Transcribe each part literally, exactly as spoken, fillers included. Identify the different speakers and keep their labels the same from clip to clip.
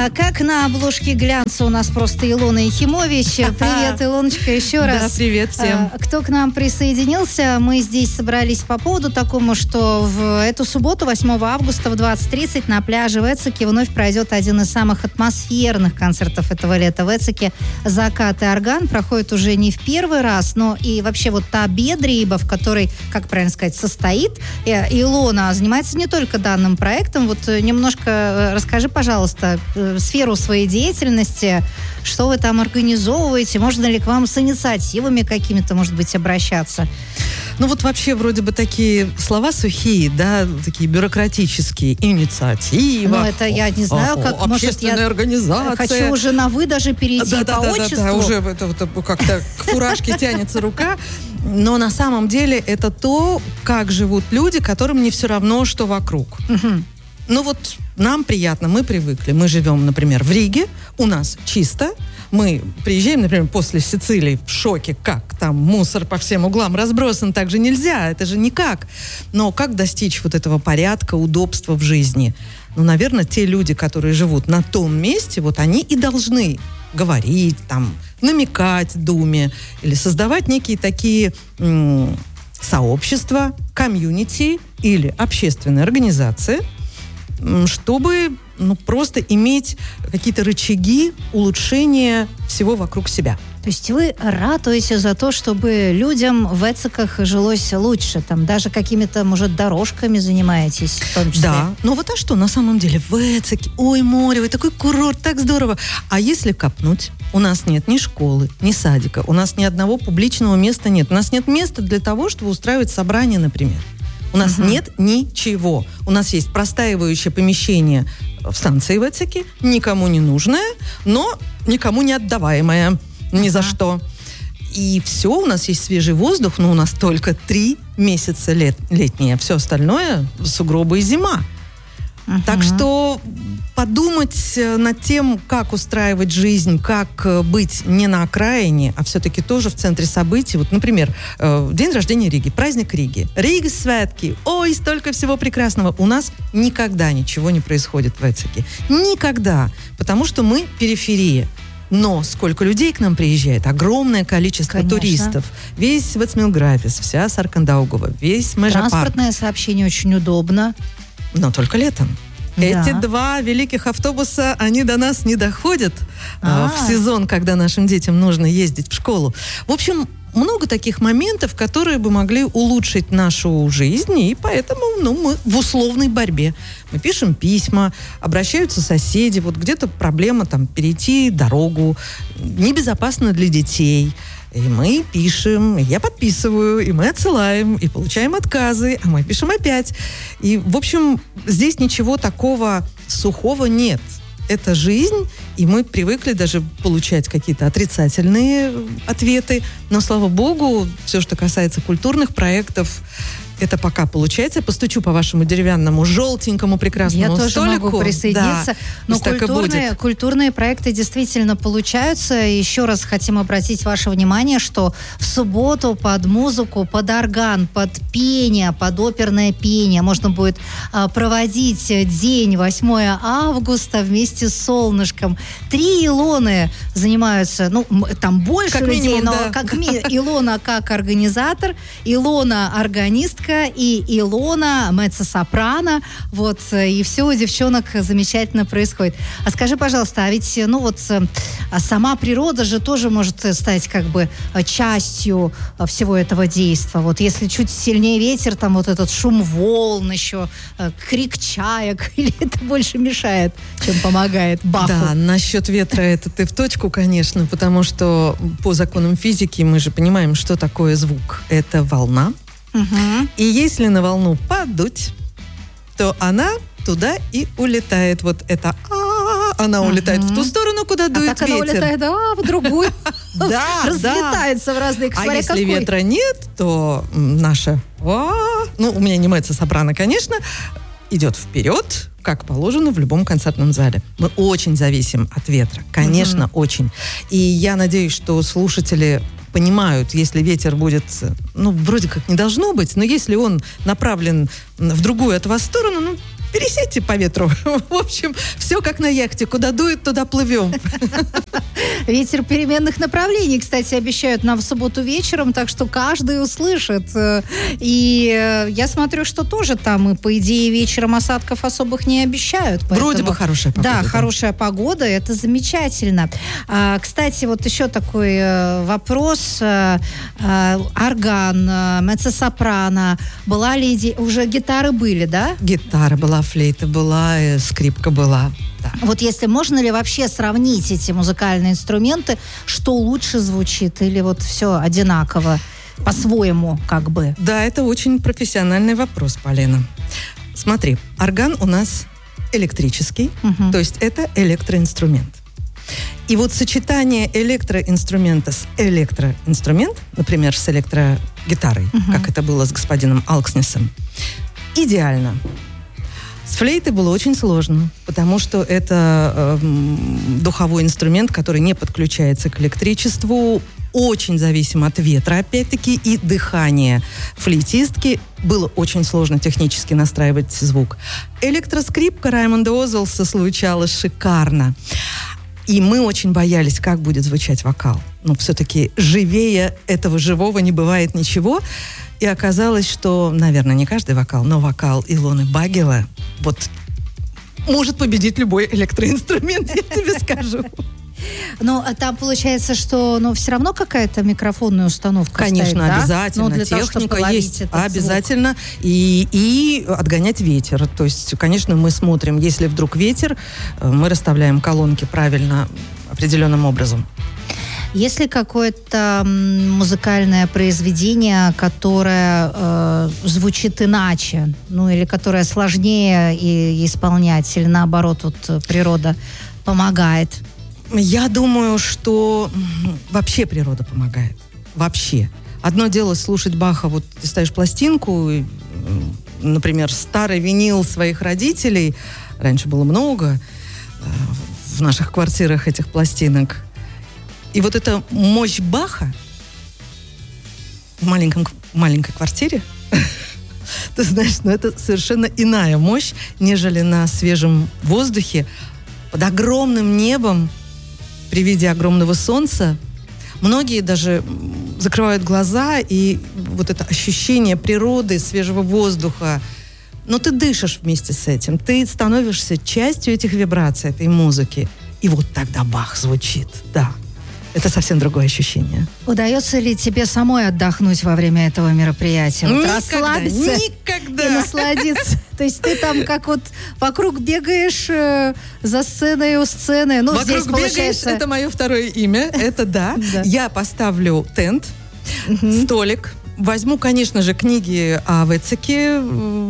Speaker 1: А, как на обложке глянца у нас просто Илона Ехимович. Привет, Илоночка, еще раз.
Speaker 2: Да, привет всем.
Speaker 1: А, кто к нам присоединился, мы здесь собрались по поводу такому, что в эту субботу, восьмого августа в двадцать тридцать на пляже в Эцике вновь пройдет один из самых атмосферных концертов этого лета. В Эцике «Закат и орган» проходит уже не в первый раз, но и вообще вот та бедриба, в которой, как правильно сказать, состоит Илона, занимается не только данным проектом. Вот немножко расскажи, пожалуйста, сферу своей деятельности, что вы там организовываете, можно ли к вам с инициативами какими-то, может быть, обращаться?
Speaker 2: Ну вот вообще вроде бы такие слова сухие, да, такие бюрократические, инициатива.
Speaker 1: Ну это я не знаю, как,
Speaker 2: о,
Speaker 1: может, я
Speaker 2: организация.
Speaker 1: хочу уже на «вы» даже перейти да,
Speaker 2: да,
Speaker 1: по
Speaker 2: да,
Speaker 1: отчеству.
Speaker 2: Да, да, уже это, это, как-то к фуражке тянется рука. Но на самом деле это то, как живут люди, которым не все равно, что вокруг.
Speaker 1: Угу.
Speaker 2: Ну вот нам приятно, мы привыкли. Мы живем, например, в Риге, у нас чисто. Мы приезжаем, например, после Сицилии в шоке, как там мусор по всем углам разбросан, так же нельзя, это же никак. Но как достичь вот этого порядка, удобства в жизни? Ну, наверное, те люди, которые живут на том месте, вот они и должны говорить, там, намекать Думе или создавать некие такие м- сообщества, комьюнити или общественные организации, чтобы ну, просто иметь какие-то рычаги улучшения всего вокруг себя.
Speaker 1: То есть вы ратуете за то, чтобы людям в Эциках жилось лучше, там даже какими-то, может, дорожками занимаетесь в том числе?
Speaker 2: Да, ну вот а что на самом деле в Эцике? Ой, море, ой, такой курорт, так здорово. А если копнуть, у нас нет ни школы, ни садика, у нас ни одного публичного места нет. У нас нет места для того, чтобы устраивать собрания, например. У нас uh-huh. нет ничего. У нас есть простаивающее помещение в станции в Эцике, никому не нужное, но никому не отдаваемое ни uh-huh. за что. И все, у нас есть свежий воздух, но у нас только три месяца лет, летние, все остальное сугробы и зима. Uh-huh. Так что подумать над тем, как устраивать жизнь, как быть не на окраине, а все-таки тоже в центре событий. Вот, например, день рождения Риги, праздник Риги. Риги святки. Ой, столько всего прекрасного. У нас никогда ничего не происходит в Эцике. Никогда. Потому что мы периферия. Но сколько людей к нам приезжает, огромное количество Конечно. туристов. Весь Вацмилграфис, вся Саркандаугова, весь Межапарк.
Speaker 1: Транспортное сообщение очень удобно.
Speaker 2: Но только летом.
Speaker 1: Да.
Speaker 2: Эти два великих автобуса, они до нас не доходят
Speaker 1: А-а-а.
Speaker 2: в сезон, когда нашим детям нужно ездить в школу. В общем, много таких моментов, которые бы могли улучшить нашу жизнь, и поэтому ну, мы в условной борьбе. Мы пишем письма, обращаются соседи, вот где-то проблема там перейти дорогу, небезопасно для детей. И мы пишем, и я подписываю, и мы отсылаем, и получаем отказы, а мы пишем опять. И, в общем, здесь ничего такого сухого нет. Это жизнь, и мы привыкли даже получать какие-то отрицательные ответы. Но, слава богу, все, что касается культурных проектов, это пока получается. Я постучу по вашему деревянному, желтенькому, прекрасному
Speaker 1: Я
Speaker 2: столику.
Speaker 1: Я тоже могу присоединиться.
Speaker 2: Да,
Speaker 1: но культурные, культурные проекты действительно получаются. Еще раз хотим обратить ваше внимание, что в субботу под музыку, под орган, под пение, под оперное пение можно будет а, проводить день восьмого августа вместе с солнышком. Три Илоны занимаются, ну, там больше
Speaker 2: как
Speaker 1: людей,
Speaker 2: минимум,
Speaker 1: но
Speaker 2: да.
Speaker 1: как ми... Илона как организатор, Илона органистка, и Илона меццо-сопрано, вот, и все у девчонок замечательно происходит. А скажи, пожалуйста, а ведь, ну вот, сама природа же тоже может стать как бы частью всего этого действа. Вот если чуть сильнее ветер, там вот этот шум волн еще, крик чаек, или это больше мешает, чем помогает Баху?
Speaker 2: Да, насчет ветра это ты в точку, конечно, потому что по законам физики мы же понимаем, что такое звук. Это волна.
Speaker 1: Угу.
Speaker 2: И если на волну подуть, то она туда и улетает. Вот это а она улетает в ту сторону, куда дует ветер.
Speaker 1: А так она улетает а в другую.
Speaker 2: Да,
Speaker 1: разлетается в разные.
Speaker 2: А если ветра нет, то наша, ну, у меня не меццо-сопрано, конечно, идет вперед, как положено в любом концертном зале. Мы очень зависим от ветра, конечно, очень. И я надеюсь, что слушатели понимают, если ветер будет, ну, вроде как не должно быть, но если он направлен в другую от вас сторону, ну, пересядьте по ветру. В общем, все как на яхте. Куда дует, туда плывем.
Speaker 1: Ветер переменных направлений, кстати, обещают нам в субботу вечером, так что каждый услышит. И я смотрю, что тоже там, и по идее, вечером осадков особых не обещают. Поэтому,
Speaker 2: вроде бы хорошая погода.
Speaker 1: Да, да, хорошая погода, это замечательно. А, кстати, вот еще такой э, вопрос. Э, э, орган, э, меццо-сопрано. Была ли... Иде... Уже гитары были, да?
Speaker 2: Гитара была, флейта была, э, скрипка была. Да.
Speaker 1: Вот если можно ли вообще сравнить эти музыкальные инструменты, что лучше звучит, или вот все одинаково, по-своему, как бы?
Speaker 2: Да, это очень профессиональный вопрос, Полина. Смотри, орган у нас электрический, угу. то есть это электроинструмент. И вот сочетание электроинструмента с электроинструмент, например, с электрогитарой, угу. как это было с господином Алкснесом, идеально. С флейтой было очень сложно, потому что это э, духовой инструмент, который не подключается к электричеству, очень зависим от ветра, опять-таки, и дыхания флейтистки. Было очень сложно технически настраивать звук. Электроскрипка Раймонда Озолса случалась шикарно. И мы очень боялись, как будет звучать вокал. Но все-таки живее этого живого не бывает ничего. И оказалось, что, наверное, не каждый вокал, но вокал Илоны Багила вот может победить любой электроинструмент, я тебе скажу.
Speaker 1: Ну, а там получается, что ну, все равно какая-то микрофонная установка
Speaker 2: Конечно,
Speaker 1: стоит, да?
Speaker 2: обязательно.
Speaker 1: Ну, для
Speaker 2: техника
Speaker 1: того,
Speaker 2: есть. Обязательно. И, и отгонять ветер. То есть, конечно, мы смотрим, если вдруг ветер, мы расставляем колонки правильно, определенным образом.
Speaker 1: Есть ли какое-то музыкальное произведение, которое э, звучит иначе, ну или которое сложнее и, исполнять, или наоборот, вот, природа помогает?
Speaker 2: Я думаю, что вообще природа помогает. Вообще. Одно дело слушать Баха, вот ты ставишь пластинку, и, например, старый винил своих родителей, раньше было много э, в наших квартирах этих пластинок. И вот эта мощь Баха в маленьком, маленькой квартире, ты знаешь, ну это совершенно иная мощь, нежели на свежем воздухе, под огромным небом, при виде огромного солнца. Многие даже закрывают глаза, и вот это ощущение природы, свежего воздуха, но ты дышишь вместе с этим, ты становишься частью этих вибраций, этой музыки. И вот тогда Бах звучит, да. Это совсем другое ощущение.
Speaker 1: Удается ли тебе самой отдохнуть во время этого мероприятия? Вот
Speaker 2: никогда,
Speaker 1: расслабиться
Speaker 2: никогда.
Speaker 1: И насладиться. То есть ты там как вот вокруг бегаешь э, за сценой, у сцены. Ну,
Speaker 2: вокруг
Speaker 1: здесь
Speaker 2: бегаешь,
Speaker 1: получается...
Speaker 2: это мое второе имя, это да. Я поставлю тент, столик, возьму, конечно же, книги о Вецеке,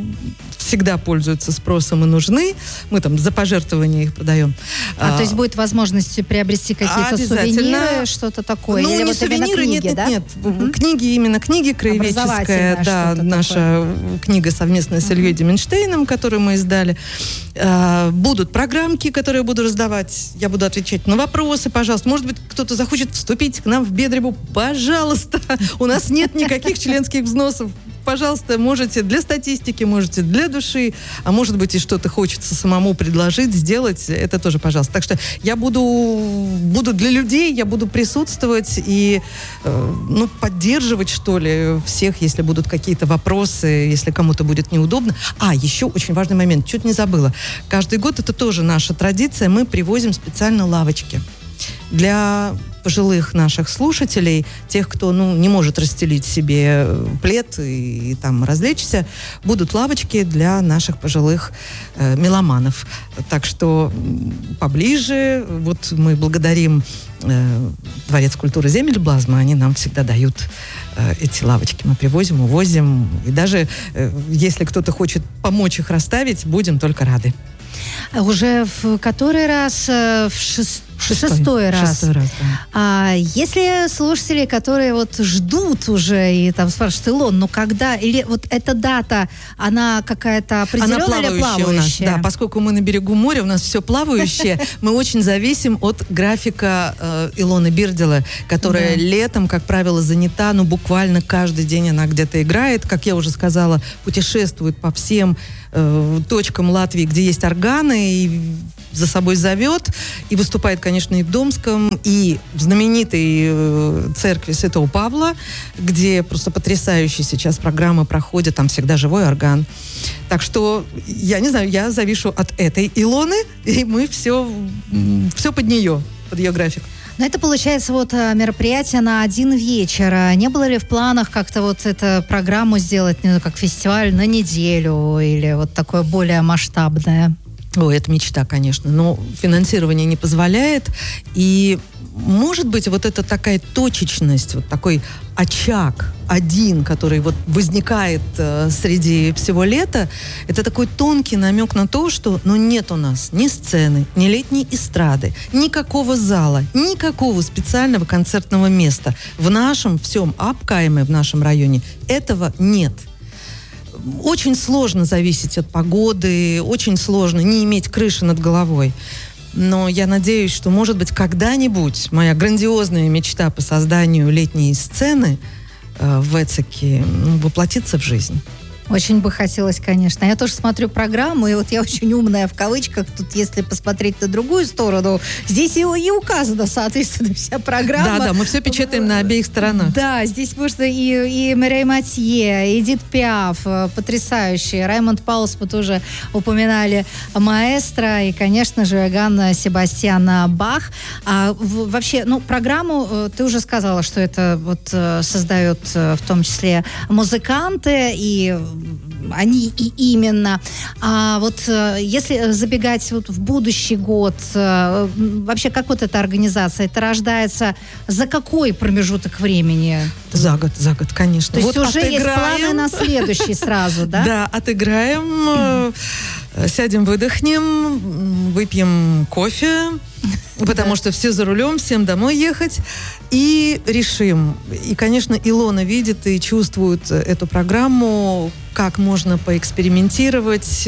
Speaker 2: всегда пользуются спросом и нужны. Мы там за пожертвования их продаем.
Speaker 1: А, а то есть будет возможность приобрести какие-то сувениры, что-то такое?
Speaker 2: Ну,
Speaker 1: или
Speaker 2: не
Speaker 1: вот
Speaker 2: сувениры,
Speaker 1: книги,
Speaker 2: нет,
Speaker 1: да?
Speaker 2: нет, нет.
Speaker 1: Uh-huh.
Speaker 2: Книги, именно книги краеведческая, да, наша такое. Книга совместная с Ильей uh-huh. Деменштейном, которую мы издали. А, будут программки, которые я буду раздавать. Я буду отвечать на вопросы, пожалуйста. Может быть, кто-то захочет вступить к нам в Бедребу. Пожалуйста. У нас нет никаких членских взносов. Пожалуйста, можете для статистики, можете для души, а может быть и что-то хочется самому предложить, сделать, это тоже, пожалуйста. Так что я буду, буду для людей, я буду присутствовать и э, ну, поддерживать, что ли, всех, если будут какие-то вопросы, если кому-то будет неудобно. А, еще очень важный момент, чуть не забыла. Каждый год, это тоже наша традиция, мы привозим специально лавочки для пожилых наших слушателей, тех, кто ну, не может расстелить себе плед и, и там развлечься, будут лавочки для наших пожилых э, меломанов. Так что поближе, вот мы благодарим э, Дворец культуры Земельблазма, они нам всегда дают э, эти лавочки. Мы привозим, увозим, и даже э, если кто-то хочет помочь их расставить, будем только рады.
Speaker 1: Уже в который раз, в
Speaker 2: Шестой,
Speaker 1: Шестой раз.
Speaker 2: Шестой раз, да.
Speaker 1: А если слушатели, которые вот ждут уже и там спрашивают, Илон, ну когда, или вот эта дата, она какая-то определенная
Speaker 2: она
Speaker 1: или
Speaker 2: плавающая у нас, да, поскольку мы на берегу моря, у нас все плавающее, мы очень зависим от графика э, Илоны Бирдела, которая да. летом, как правило, занята, ну буквально каждый день она где-то играет, как я уже сказала, путешествует по всем э, точкам Латвии, где есть органы, и за собой зовет, и выступает, конечно, и в Домском, и в знаменитой э, церкви Святого Павла, где просто потрясающие сейчас программы проходят, там всегда живой орган. Так что, я не знаю, я завишу от этой Илоны, и мы все, все под нее, под ее график.
Speaker 1: Но это, получается, вот мероприятие на один вечер. Не было ли в планах как-то вот эту программу сделать, не знаю, как фестиваль на неделю или вот такое более масштабное?
Speaker 2: Ой, это мечта, конечно, но финансирование не позволяет, и может быть вот эта такая точечность, вот такой очаг один, который вот возникает э, среди всего лета, это такой тонкий намек на то, что ну нет у нас ни сцены, ни летней эстрады, никакого зала, никакого специального концертного места в нашем всем Апкайме, в нашем районе, этого нет. Очень сложно зависеть от погоды, очень сложно не иметь крыши над головой. Но я надеюсь, что, может быть, когда-нибудь моя грандиозная мечта по созданию летней сцены э, в Эцеке ну, воплотится в жизнь.
Speaker 1: Очень бы хотелось, конечно. Я тоже смотрю программу, и вот я очень умная в кавычках. Тут, если посмотреть на другую сторону, здесь и, и указана, соответственно, вся программа.
Speaker 2: Да, да, мы все печатаем на обеих сторонах.
Speaker 1: Да, здесь можно и, и Мирей Матье, Эдит Пиаф, потрясающие. Раймонд Паулс, мы тоже упоминали, маэстро, и, конечно же, Иоганн Себастьян Бах. А в, вообще, ну, программу, ты уже сказала, что это вот создают в том числе музыканты, и они и именно. А вот если забегать вот в будущий год, вообще как вот эта организация, это рождается за какой промежуток времени?
Speaker 2: За год, за год, конечно.
Speaker 1: То есть
Speaker 2: вот
Speaker 1: уже отыграем... есть планы на следующий сразу, да?
Speaker 2: Да, отыграем, сядем, выдохнем, выпьем кофе, потому что все за рулем, всем домой ехать, и решим. И, конечно, Илона видит и чувствует эту программу, как можно поэкспериментировать,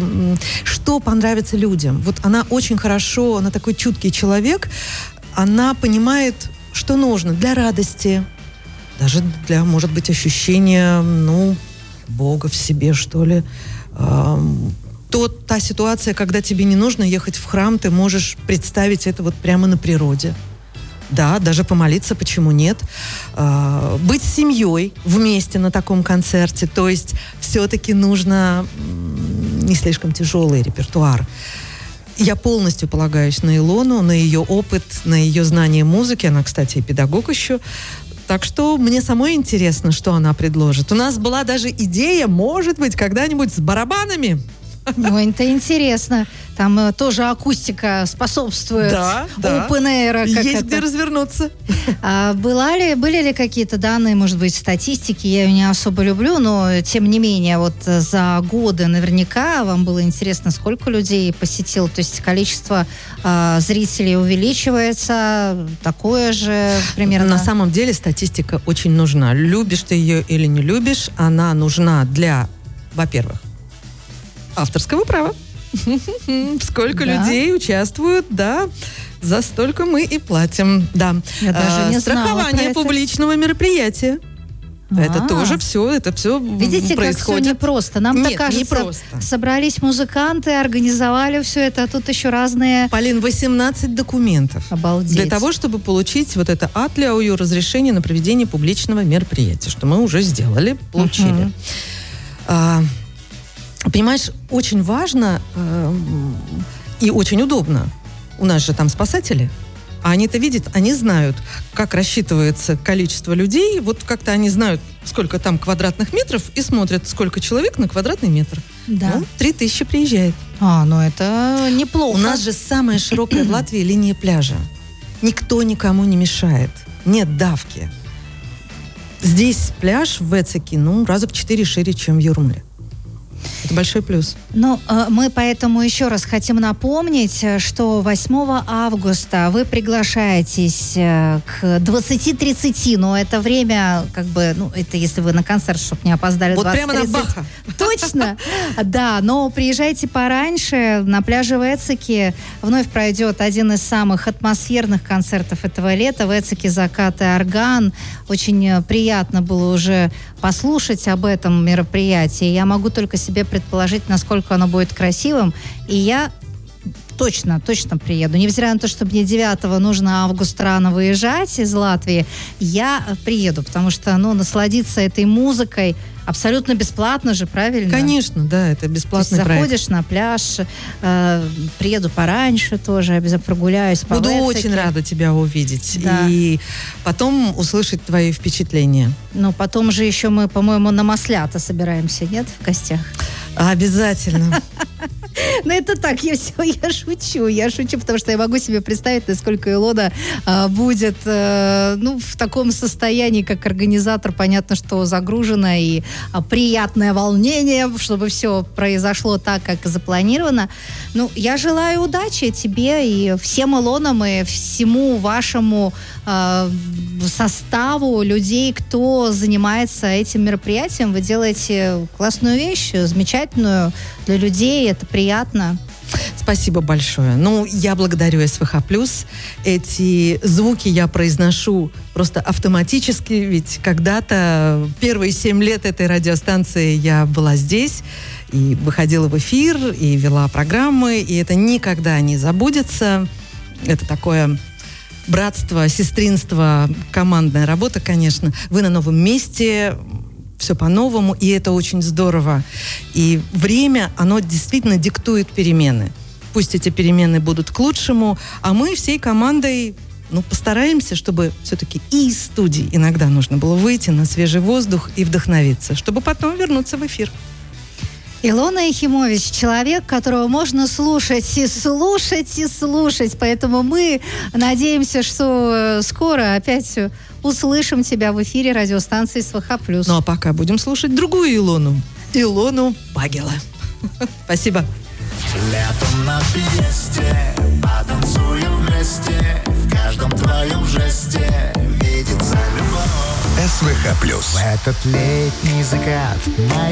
Speaker 2: что понравится людям. Вот она очень хорошо, она такой чуткий человек, она понимает, что нужно для радости, даже для, может быть, ощущения, ну, Бога в себе, что ли. То, та ситуация, когда тебе не нужно ехать в храм, ты можешь представить это вот прямо на природе. Да, даже помолиться, почему нет. А, быть с семьей вместе на таком концерте, то есть все-таки нужно не слишком тяжелый репертуар. Я полностью полагаюсь на Илону, на ее опыт, на ее знание музыки. Она, кстати, и педагог еще. Так что мне самой интересно, что она предложит. У нас была даже идея, может быть, когда-нибудь с барабанами.
Speaker 1: Ну, это интересно. Там э, тоже акустика способствует
Speaker 2: да, да.
Speaker 1: open air.
Speaker 2: Есть
Speaker 1: это.
Speaker 2: где развернуться.
Speaker 1: А была ли, были ли какие-то данные, может быть, статистики? Я ее не особо люблю, но тем не менее, вот за годы наверняка вам было интересно, сколько людей посетил. То есть количество э, зрителей увеличивается, такое же примерно.
Speaker 2: На самом деле статистика очень нужна. Любишь ты ее или не любишь, она нужна для, во-первых, авторского права. Сколько да. людей участвуют, да, за столько мы и платим. Да.
Speaker 1: Я даже не
Speaker 2: Страхование
Speaker 1: знала
Speaker 2: публичного мероприятия. А-а-а. Это тоже все, это все
Speaker 1: Видите,
Speaker 2: происходит.
Speaker 1: как все непросто. Нам-то
Speaker 2: Нет,
Speaker 1: кажется,
Speaker 2: не просто.
Speaker 1: Собрались музыканты, организовали все это, а тут еще разные...
Speaker 2: Полин, восемнадцать документов.
Speaker 1: Обалдеть.
Speaker 2: Для того, чтобы получить вот это атляую разрешение на проведение публичного мероприятия, что мы уже сделали, получили. Uh-huh. А, Понимаешь, очень важно э, и очень удобно. У нас же там спасатели, а они-то видят, они знают, как рассчитывается количество людей. Вот как-то они знают, сколько там квадратных метров, и смотрят, сколько человек на квадратный метр.
Speaker 1: Да.
Speaker 2: Ну, три тысячи приезжает.
Speaker 1: А, ну это неплохо.
Speaker 2: У нас же самая широкая в Латвии линия пляжа. Никто никому не мешает. Нет давки. Здесь пляж в Эцеке, ну, раза в четыре шире, чем в Юрмале. Это большой плюс.
Speaker 1: Ну, мы поэтому еще раз хотим напомнить, что восьмого августа вы приглашаетесь к двадцати тридцати, но это время, как бы, ну, это если вы на концерт, чтобы не опоздали.
Speaker 2: Вот прямо на Баха.
Speaker 1: Точно, да, но приезжайте пораньше, на пляже в Эцике вновь пройдет один из самых атмосферных концертов этого лета, в Эцике «Закат и орган». Очень приятно было уже послушать об этом мероприятии. Я могу только себе предположить, насколько оно будет красивым. И я точно, точно приеду. Невзирая на то, что мне девятого нужно августа рано выезжать из Латвии, я приеду, потому что, ну, насладиться этой музыкой абсолютно бесплатно же, правильно?
Speaker 2: Конечно, да, это бесплатный
Speaker 1: То есть
Speaker 2: проект.
Speaker 1: заходишь на пляж, э, приеду пораньше тоже, обязательно прогуляюсь по
Speaker 2: Буду
Speaker 1: Эцике.
Speaker 2: очень рада тебя увидеть.
Speaker 1: Да.
Speaker 2: И потом услышать твои впечатления.
Speaker 1: Ну, потом же еще мы, по-моему, на маслята собираемся, нет, в гостях?
Speaker 2: Обязательно.
Speaker 1: Ну, это так, я все, я шучу, я шучу, потому что я могу себе представить, насколько Илона а, будет, а, ну, в таком состоянии, как организатор, понятно, что загружена, и а, приятное волнение, чтобы все произошло так, как запланировано. Ну, я желаю удачи тебе и всем Илонам, и всему вашему а, составу людей, кто занимается этим мероприятием. Вы делаете классную вещь, замечательную для людей, это приятно.
Speaker 2: Спасибо большое. Ну, я благодарю эс вэ ха плюс. Эти звуки я произношу просто автоматически, ведь когда-то, первые семь лет этой радиостанции я была здесь, и выходила в эфир, и вела программы, и это никогда не забудется. Это такое братство, сестринство, командная работа, конечно. Вы на новом месте, все по-новому, и это очень здорово. И время, оно действительно диктует перемены. Пусть эти перемены будут к лучшему, а мы всей командой, ну, постараемся, чтобы все-таки и из студии иногда нужно было выйти на свежий воздух и вдохновиться, чтобы потом вернуться в эфир.
Speaker 1: Илона Ехимович, человек, которого можно слушать и слушать и слушать, поэтому мы надеемся, что скоро опять услышим тебя в эфире радиостанции эс вэ ха плюс.
Speaker 2: Ну а пока будем слушать другую Илону. Илону Багила. Спасибо.
Speaker 3: Летом на фиесте, потанцуем вместе, в каждом твоем жесте видится любовь. эс вэ ха плюс. В этот летний закат